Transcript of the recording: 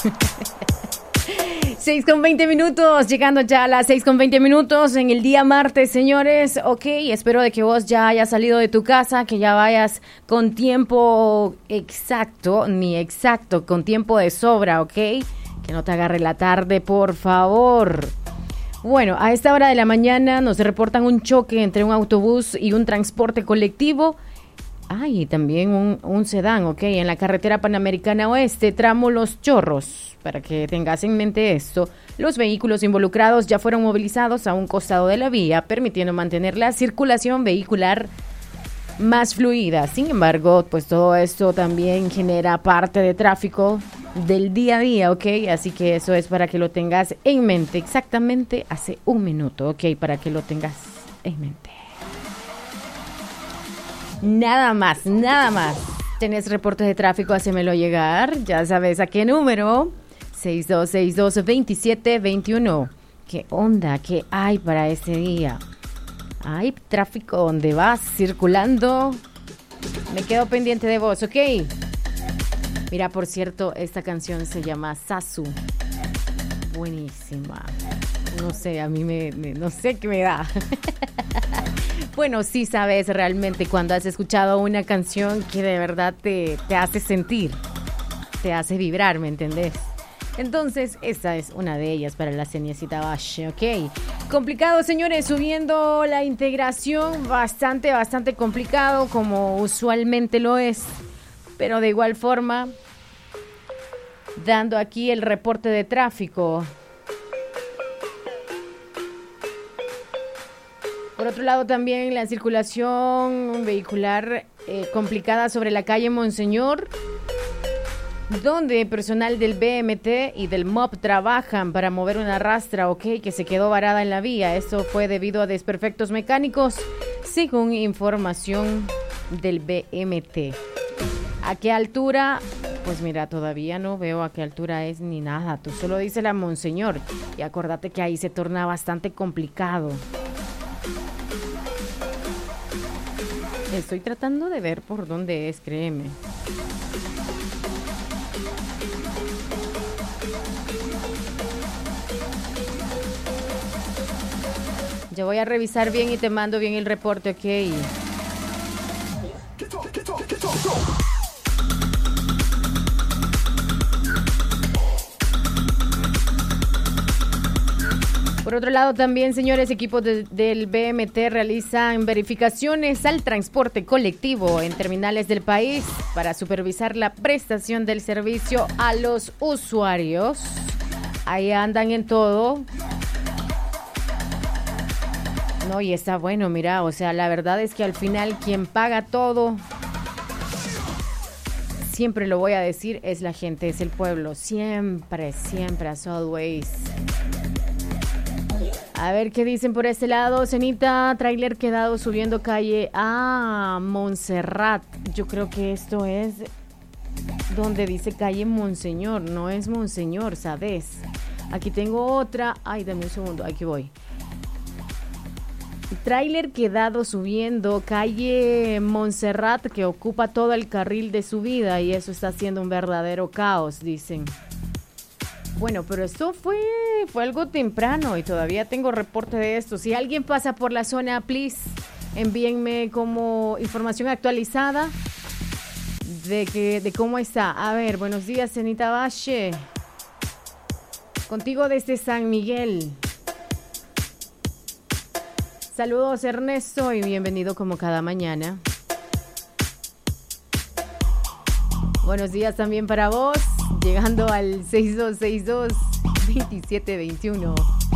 6:20, llegando ya a las 6:20 en el día martes, señores. Ok, espero de que vos ya hayas salido de tu casa, que ya vayas con tiempo exacto, con tiempo de sobra, ok. Que no te agarre la tarde, por favor. Bueno, a esta hora de la mañana nos reportan un choque entre un autobús y un transporte colectivo. Y también un sedán, ok, en la carretera Panamericana Oeste, tramo Los Chorros. Para que tengas en mente esto, los vehículos involucrados ya fueron movilizados a un costado de la vía, permitiendo mantener la circulación vehicular más fluida. Sin embargo, pues todo esto también genera parte de tráfico del día a día, ok, así que eso es para que lo tengas en mente, exactamente hace un minuto, ok, para que lo tengas en mente. Nada más. ¿Tenés reportes de tráfico? Hacémelo llegar. Ya sabes a qué número. 6262-2721. ¿Qué onda? ¿Qué hay para ese día? ¿Hay tráfico donde vas circulando? Me quedo pendiente de vos, ¿ok? Mira, por cierto, esta canción se llama Sasu. Buenísima. No sé, a mí no sé qué me da. Bueno, sí sabes realmente cuando has escuchado una canción que de verdad te hace sentir, te hace vibrar, ¿me entendés? Entonces, esta es una de ellas para la Ceniecita Valle, ¿ok? Complicado, señores, subiendo la integración, bastante complicado, como usualmente lo es. Pero de igual forma, dando aquí el reporte de tráfico. Por otro lado, también la circulación vehicular complicada sobre la calle Monseñor, donde personal del BMT y del MOP trabajan para mover una rastra, que se quedó varada en la vía. Esto fue debido a desperfectos mecánicos, según información del BMT. ¿A qué altura? Pues mira, todavía no veo a qué altura es ni nada. Tú solo dices la Monseñor y acordate que ahí se torna bastante complicado. Estoy tratando de ver por dónde es, créeme. Yo voy a revisar bien y te mando bien el reporte, ok. Por otro lado, también, señores, equipos del BMT realizan verificaciones al transporte colectivo en terminales del país para supervisar la prestación del servicio a los usuarios. Ahí andan en todo. No, y está bueno, mira, o sea, la verdad es que al final quien paga todo, siempre lo voy a decir, es la gente, es el pueblo. Siempre, as always. A ver qué dicen por este lado. Cenita, tráiler quedado subiendo calle a Montserrat. Yo creo que esto es donde dice calle Monseñor. No es Monseñor, ¿sabes? Aquí tengo otra. Ay, dame un segundo, aquí voy. Tráiler quedado subiendo calle Montserrat que ocupa todo el carril de subida y eso está haciendo un verdadero caos, dicen. Bueno, pero esto fue algo temprano y todavía tengo reporte de esto. Si alguien pasa por la zona, please, envíenme como información actualizada de cómo está. A ver, buenos días, Cenita Valle. Contigo desde San Miguel. Saludos, Ernesto, y bienvenido como cada mañana. Buenos días también para vos, llegando al 6262-2721.